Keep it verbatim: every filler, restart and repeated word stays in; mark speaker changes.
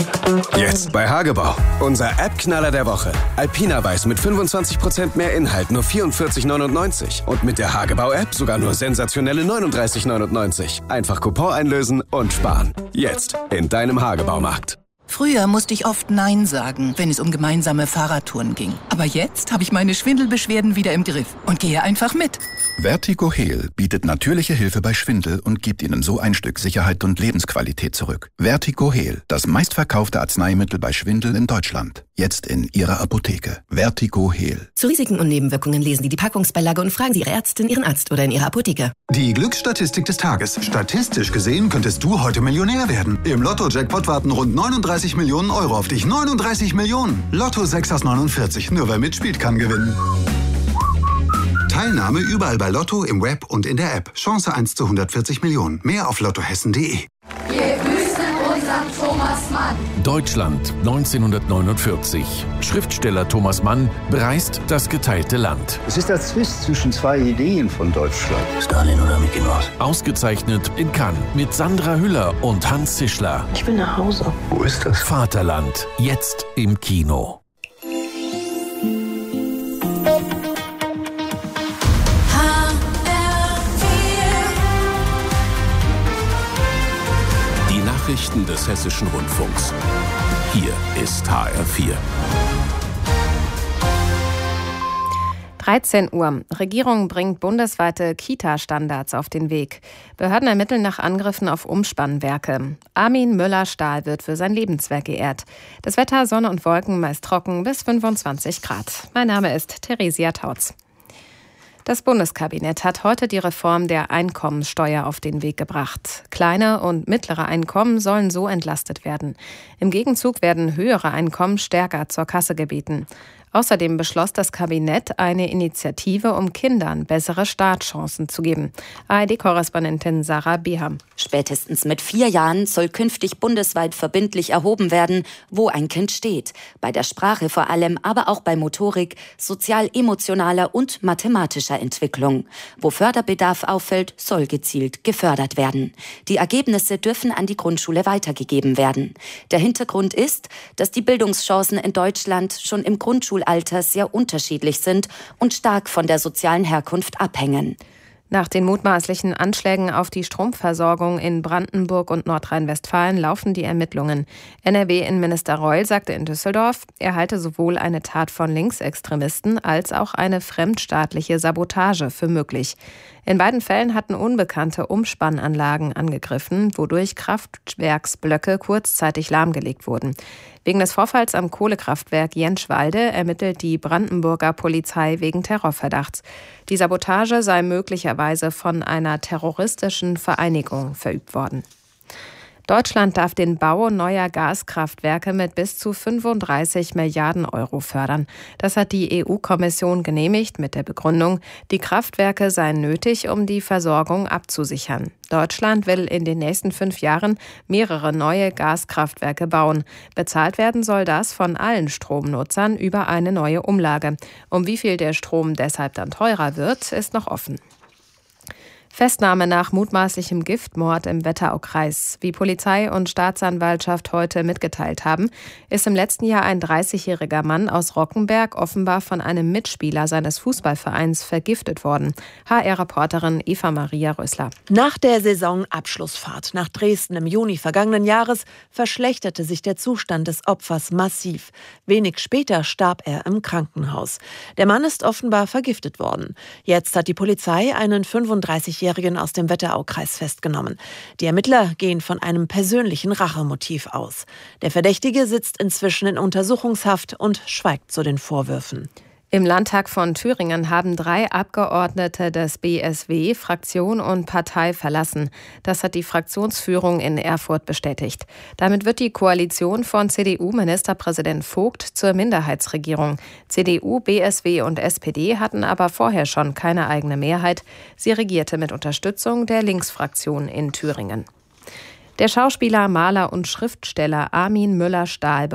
Speaker 1: Jetzt bei Hagebau. Unser App-Knaller der Woche. Alpina Weiß mit fünfundzwanzig Prozent mehr Inhalt, nur vierundvierzig neunundneunzig. Und mit der Hagebau-App sogar nur sensationelle neununddreißig neunundneunzig. Einfach Coupon einlösen und sparen. Jetzt in deinem Hagebaumarkt.
Speaker 2: Früher musste ich oft Nein sagen, wenn es um gemeinsame Fahrradtouren ging. Aber jetzt habe ich meine Schwindelbeschwerden wieder im Griff und gehe einfach mit.
Speaker 3: Vertigo Heal bietet natürliche Hilfe bei Schwindel und gibt Ihnen so ein Stück Sicherheit und Lebensqualität zurück. Vertigo Heal, das meistverkaufte Arzneimittel bei Schwindel in Deutschland. Jetzt in Ihrer Apotheke. Vertigo Heal.
Speaker 4: Zu Risiken und Nebenwirkungen lesen Sie die Packungsbeilage und fragen Sie Ihre Ärztin, Ihren Arzt oder in Ihrer Apotheke.
Speaker 5: Die Glücksstatistik des Tages. Statistisch gesehen könntest du heute Millionär werden. Im Lotto-Jackpot warten rund neununddreißig Millionen Euro auf dich. neununddreißig Millionen. Lotto sechs aus neunundvierzig. Nur wer mitspielt, kann gewinnen. Teilnahme überall bei Lotto, im Web und in der App. Chance eins zu hundertvierzig Millionen. Mehr auf lottohessen punkt de.
Speaker 6: Wir grüßen unseren Thomas Mann.
Speaker 7: Deutschland neunzehnhundertneunundvierzig. Schriftsteller Thomas Mann bereist das geteilte Land.
Speaker 8: Es ist der Zwist zwischen zwei Ideen von Deutschland.
Speaker 9: Stalin oder Mickey Mouse?
Speaker 7: Ausgezeichnet in Cannes mit Sandra Hüller und Hans Zischler.
Speaker 9: Ich will nach Hause.
Speaker 8: Wo ist das?
Speaker 7: Vaterland. Jetzt im Kino. Nachrichten des Hessischen Rundfunks. Hier ist H R vier.
Speaker 10: dreizehn Uhr. Regierung bringt bundesweite Kita-Standards auf den Weg. Behörden ermitteln nach Angriffen auf Umspannwerke. Armin Müller-Stahl wird für sein Lebenswerk geehrt. Das Wetter, Sonne und Wolken, meist trocken bis fünfundzwanzig Grad. Mein Name ist Theresia Tautz. Das Bundeskabinett hat heute die Reform der Einkommensteuer auf den Weg gebracht. Kleine und mittlere Einkommen sollen so entlastet werden. Im Gegenzug werden höhere Einkommen stärker zur Kasse gebeten. Außerdem beschloss das Kabinett eine Initiative, um Kindern bessere Startchancen zu geben. A R D-Korrespondentin Sarah Beham.
Speaker 11: Spätestens mit vier Jahren soll künftig bundesweit verbindlich erhoben werden, wo ein Kind steht. Bei der Sprache vor allem, aber auch bei Motorik, sozial-emotionaler und mathematischer Entwicklung. Wo Förderbedarf auffällt, soll gezielt gefördert werden. Die Ergebnisse dürfen an die Grundschule weitergegeben werden. Der Hintergrund ist, dass die Bildungschancen in Deutschland schon im Grundschulalter sehr unterschiedlich sind und stark von der sozialen Herkunft abhängen.
Speaker 10: Nach den mutmaßlichen Anschlägen auf die Stromversorgung in Brandenburg und Nordrhein-Westfalen laufen die Ermittlungen. N R W-Innenminister Reul sagte in Düsseldorf, er halte sowohl eine Tat von Linksextremisten als auch eine fremdstaatliche Sabotage für möglich. In beiden Fällen hatten unbekannte Umspannanlagen angegriffen, wodurch Kraftwerksblöcke kurzzeitig lahmgelegt wurden. Wegen des Vorfalls am Kohlekraftwerk Jentschwalde ermittelt die Brandenburger Polizei wegen Terrorverdachts. Die Sabotage sei möglicherweise von einer terroristischen Vereinigung verübt worden. Deutschland darf den Bau neuer Gaskraftwerke mit bis zu fünfunddreißig Milliarden Euro fördern. Das hat die E U-Kommission genehmigt mit der Begründung, die Kraftwerke seien nötig, um die Versorgung abzusichern. Deutschland will in den nächsten fünf Jahren mehrere neue Gaskraftwerke bauen. Bezahlt werden soll das von allen Stromnutzern über eine neue Umlage. Um wie viel der Strom deshalb dann teurer wird, ist noch offen. Festnahme nach mutmaßlichem Giftmord im Wetteraukreis. Wie Polizei und Staatsanwaltschaft heute mitgeteilt haben, ist im letzten Jahr ein dreißigjähriger Mann aus Rockenberg offenbar von einem Mitspieler seines Fußballvereins vergiftet worden. H R-Reporterin Eva Maria Rösler.
Speaker 12: Nach der Saisonabschlussfahrt nach Dresden im Juni vergangenen Jahres verschlechterte sich der Zustand des Opfers massiv. Wenig später starb er im Krankenhaus. Der Mann ist offenbar vergiftet worden. Jetzt hat die Polizei einen fünfunddreißigjährigen aus dem Wetteraukreis festgenommen. Die Ermittler gehen von einem persönlichen Rachemotiv aus. Der Verdächtige sitzt inzwischen in Untersuchungshaft und schweigt zu den Vorwürfen.
Speaker 10: Im Landtag von Thüringen haben drei Abgeordnete des B S W Fraktion und Partei verlassen. Das hat die Fraktionsführung in Erfurt bestätigt. Damit wird die Koalition von C D U-Ministerpräsident Vogt zur Minderheitsregierung. C D U, B S W und S P D hatten aber vorher schon keine eigene Mehrheit. Sie regierte mit Unterstützung der Linksfraktion in Thüringen. Der Schauspieler, Maler und Schriftsteller Armin Müller-Stahl